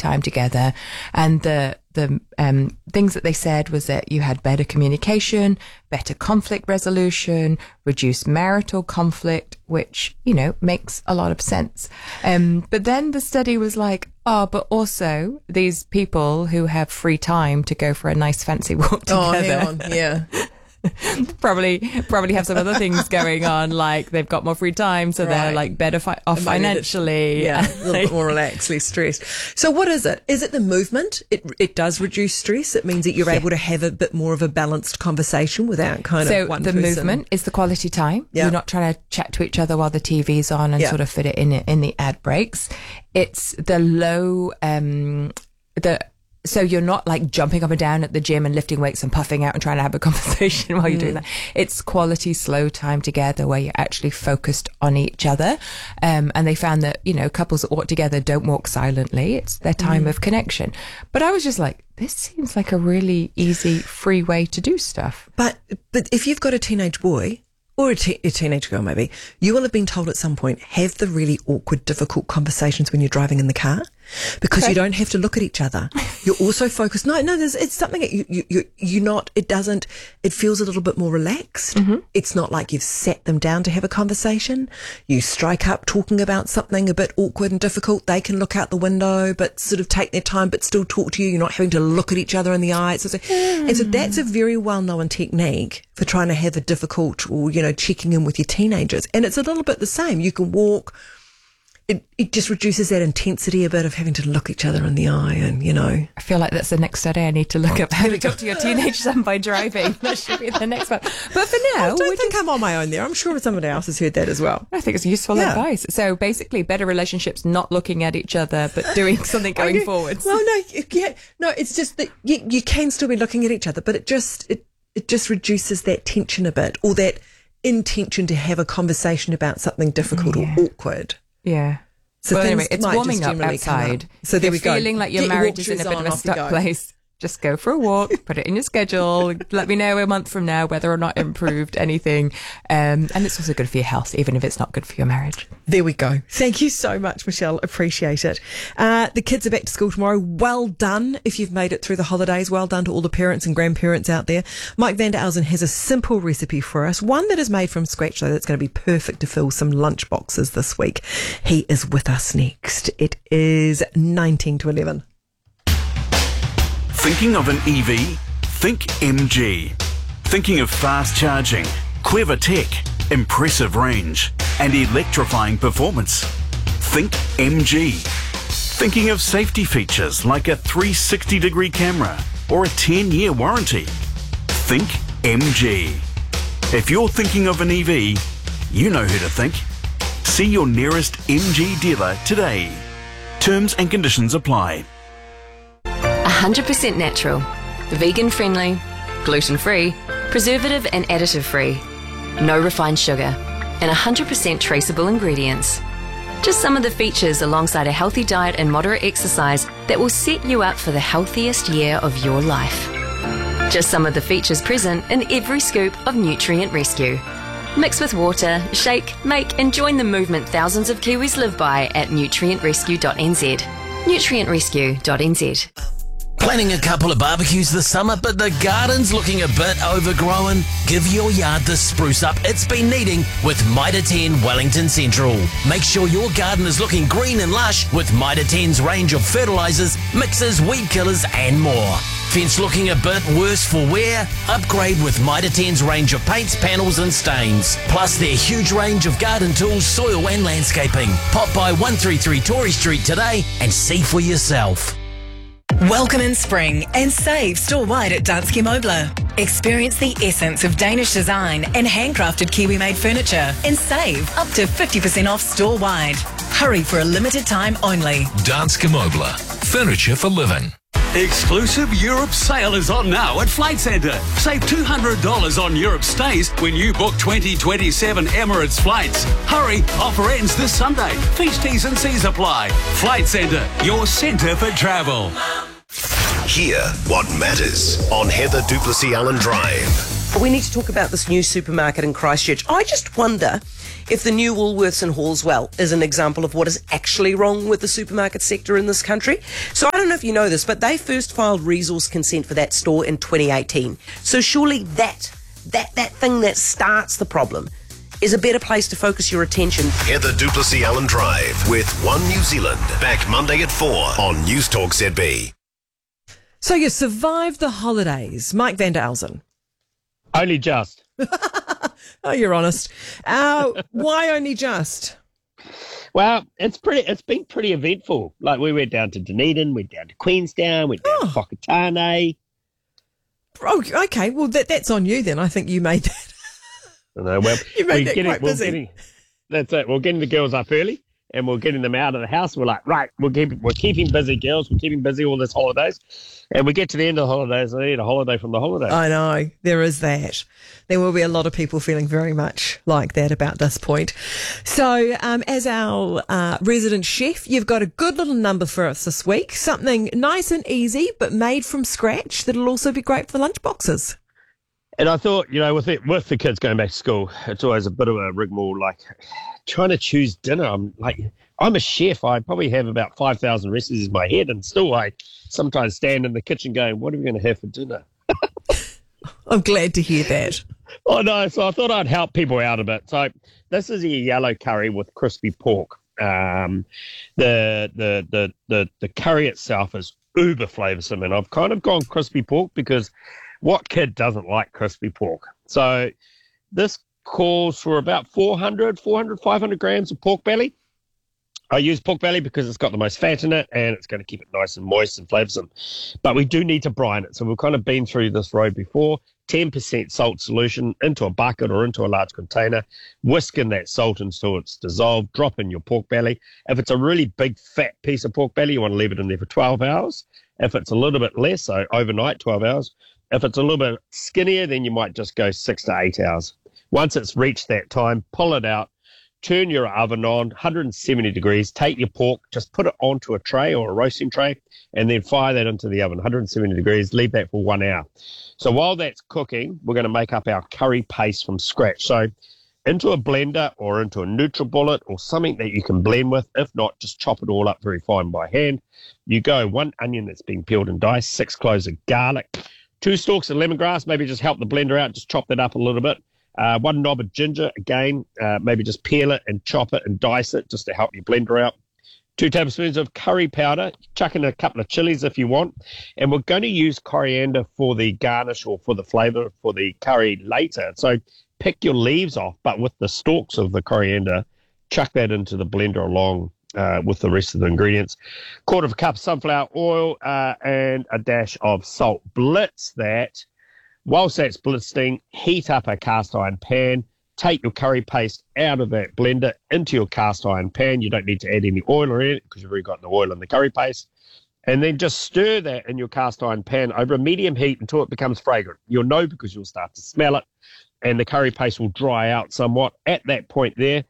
time together. And the things that they said was that you had better communication, better conflict resolution, reduced marital conflict, which, you know, makes a lot of sense. But then the study was like, but also these people who have free time to go for a nice fancy walk together. Oh, hang on. Yeah. probably have some other things going on, like they've got more free time, so they're like better off financially. Yeah, a little bit more relaxed, less stressed. So what is it? Is it the movement? It does reduce stress. It means that you're able to have a bit more of a balanced conversation without kind of one person. So the movement is the quality time. Yeah. You're not trying to chat to each other while the TV's on and sort of fit it in the ad breaks. It's the low, so you're not like jumping up and down at the gym and lifting weights and puffing out and trying to have a conversation while you're doing that. It's quality, slow time together where you're actually focused on each other. And they found that, you know, couples that walk together don't walk silently. It's their time of connection. But I was just like, this seems like a really easy, free way to do stuff. But if you've got a teenage boy, or a teenage girl maybe, you will have been told at some point, have the really awkward, difficult conversations when you're driving in the car, because you don't have to look at each other. You're also focused. No, it's something that you're not, it feels a little bit more relaxed. It's not like you've sat them down to have a conversation. You strike up talking about something a bit awkward and difficult. They can look out the window, but sort of take their time, but still talk to you. You're not having to look at each other in the eye. And so that's a very well-known technique for trying to have a difficult, or, you know, checking in with your teenagers. And it's a little bit the same. You can walk. It just reduces that intensity a bit of having to look each other in the eye, and, you know. I feel like that's the next study I need to look up. How to talk to your teenage son by driving. That should be the next one. But for now, I don't think I'm on my own there. I'm sure somebody else has heard that as well. I think it's useful advice. So basically, better relationships, not looking at each other, but doing something going forwards. Well, no, it's just that you can still be looking at each other, but it just reduces that tension a bit, or that intention to have a conversation about something difficult or awkward. Yeah. So well, anyway, it's warming up outside. So there we go. Feeling like your marriage is in a bit of a stuck place. Just go for a walk, put it in your schedule, let me know a month from now whether or not improved anything. And it's also good for your health, even if it's not good for your marriage. There we go. Thank you so much, Michelle. Appreciate it. The kids are back to school tomorrow. Well done if you've made it through the holidays. Well done to all the parents and grandparents out there. Mike van der Elzen has a simple recipe for us, one that is made from scratch, though, that's going to be perfect to fill some lunch boxes this week. He is with us next. It is 19 to 11. Thinking of an EV? Think MG. Thinking of fast charging, clever tech, impressive range, and electrifying performance? Think MG. Thinking of safety features like a 360-degree camera or a 10-year warranty? Think MG. If you're thinking of an EV, you know who to think. See your nearest MG dealer today. Terms and conditions apply. 100% natural, vegan-friendly, gluten-free, preservative and additive-free, no refined sugar, and 100% traceable ingredients. Just some of the features alongside a healthy diet and moderate exercise that will set you up for the healthiest year of your life. Just some of the features present in every scoop of Nutrient Rescue. Mix with water, shake, make and join the movement thousands of Kiwis live by at nutrientrescue.nz. nutrientrescue.nz. Planning a couple of barbecues this summer, but the garden's looking a bit overgrown? Give your yard the spruce up it's been needing with Mitre 10 Wellington Central. Make sure your garden is looking green and lush with Mitre 10's range of fertilisers, mixers, weed killers and more. Fence looking a bit worse for wear? Upgrade with Mitre 10's range of paints, panels and stains. Plus their huge range of garden tools, soil and landscaping. Pop by 133 Tory Street today and see for yourself. Welcome in spring and save store-wide at Danske Møbler. Experience the essence of Danish design and handcrafted Kiwi-made furniture and save up to 50% off store-wide. Hurry for a limited time only. Danske Møbler. Furniture for living. Exclusive Europe sale is on now at Flight Centre. Save $200 on Europe stays when you book 2027 Emirates flights. Hurry, offer ends this Sunday. Feast T's and C's apply. Flight Centre, your centre for travel. Hear what matters on Heather Duplessis Allen Drive. We need to talk about this new supermarket in Christchurch. I just wonder if the new Woolworths in Hallswell is an example of what is actually wrong with the supermarket sector in this country. So I don't know if you know this, but they first filed resource consent for that store in 2018. So surely that thing that starts the problem is a better place to focus your attention. Heather Duplessis Allen Drive with One New Zealand. Back Monday at 4 on News Talk ZB. So you survived the holidays, Mike van der Elzen. Only just. Oh, you're honest. Why only just? Well, it's been pretty eventful. Like, we went down to Dunedin, went down to Queenstown, went down to Whakatane. Oh, okay. Well, that's on you then. I think you made that. I know. Well, you made that quite busy. That's it. We're getting the girls up early, and we're getting them out of the house. We're like, right, we're keeping busy, girls. We're keeping busy all this holidays. And we get to the end of the holidays, and I need a holiday from the holidays. I know. There is that. There will be a lot of people feeling very much like that about this point. So, as our resident chef, you've got a good little number for us this week. Something nice and easy, but made from scratch that'll also be great for lunch boxes. And I thought, with the kids going back to school, it's always a bit of a rigmarole, like trying to choose dinner. I'm a chef. I probably have about 5,000 recipes in my head, and still I sometimes stand in the kitchen going, what are we going to have for dinner? I'm glad to hear that. Oh, no. So I thought I'd help people out a bit. So this is a yellow curry with crispy pork. The curry itself is uber flavoursome, and I've kind of gone crispy pork because what kid doesn't like crispy pork? So this calls for about 500 grams of pork belly. I use pork belly because it's got the most fat in it, and it's going to keep it nice and moist and flavoursome. But we do need to brine it. So we've kind of been through this road before. 10% salt solution into a bucket or into a large container. Whisk in that salt until it's dissolved. Drop in your pork belly. If it's a really big, fat piece of pork belly, you want to leave it in there for 12 hours. If it's a little bit less, so overnight, 12 hours. If it's a little bit skinnier, then you might just go 6 to 8 hours. Once it's reached that time, pull it out. Turn your oven on, 170 degrees. Take your pork, just put it onto a tray or a roasting tray, and then fire that into the oven, 170 degrees. Leave that for 1 hour. So while that's cooking, we're going to make up our curry paste from scratch. So into a blender or into a NutriBullet or something that you can blend with. If not, just chop it all up very fine by hand. You go 1 onion that's been peeled and diced, 6 cloves of garlic, 2 stalks of lemongrass, maybe just help the blender out, just chop that up a little bit. 1 knob of ginger, again, maybe just peel it and chop it and dice it just to help your blender out. 2 tablespoons of curry powder, chuck in a couple of chilies if you want. And we're going to use coriander for the garnish or for the flavour for the curry later. So pick your leaves off, but with the stalks of the coriander, chuck that into the blender along with the rest of the ingredients. 1/4 cup of sunflower oil and a dash of salt. Blitz that. Whilst that's blitzing, heat up a cast iron pan. Take your curry paste out of that blender into your cast iron pan. You don't need to add any oil or anything because you've already got the oil in the curry paste. And then just stir that in your cast iron pan over a medium heat until it becomes fragrant. You'll know because you'll start to smell it, and the curry paste will dry out somewhat. At that point there,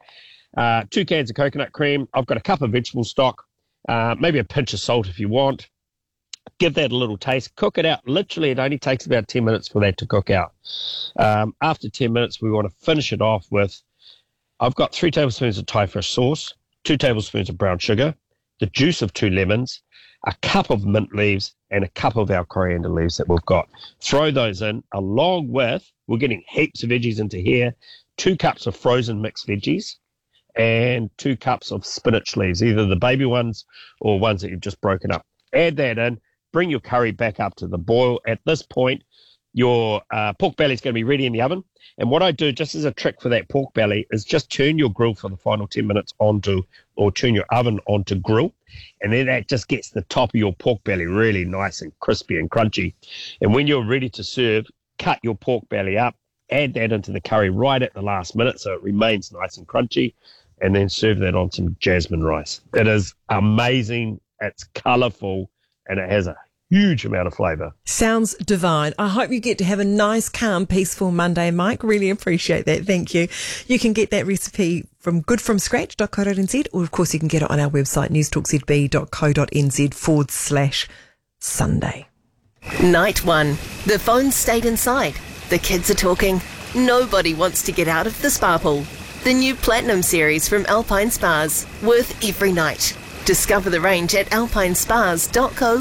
2 cans of coconut cream. I've got a cup of vegetable stock, maybe a pinch of salt if you want. Give that a little taste. Cook it out. Literally, it only takes about 10 minutes for that to cook out. After 10 minutes, we want to finish it off with, I've got 3 tablespoons of Thai fish sauce, 2 tablespoons of brown sugar, the juice of 2 lemons, a cup of mint leaves, and a cup of our coriander leaves that we've got. Throw those in, along with, we're getting heaps of veggies into here, 2 cups of frozen mixed veggies, and 2 cups of spinach leaves, either the baby ones or ones that you've just broken up. Add that in. Bring your curry back up to the boil. At this point, your pork belly is going to be ready in the oven. And what I do, just as a trick for that pork belly, is just turn your grill for the final 10 minutes onto, or turn your oven onto grill. And then that just gets the top of your pork belly really nice and crispy and crunchy. And when you're ready to serve, cut your pork belly up, add that into the curry right at the last minute so it remains nice and crunchy, and then serve that on some jasmine rice. It is amazing. It's colourful. And it has a huge amount of flavour. Sounds divine. I hope you get to have a nice, calm, peaceful Monday, Mike. Really appreciate that. Thank you. You can get that recipe from goodfromscratch.co.nz, or of course you can get it on our website, newstalkzb.co.nz/Sunday. Night 1. The phone stayed inside. The kids are talking. Nobody wants to get out of the spa pool. The new Platinum series from Alpine Spas, worth every night. Discover the range at alpinespas.co.nz.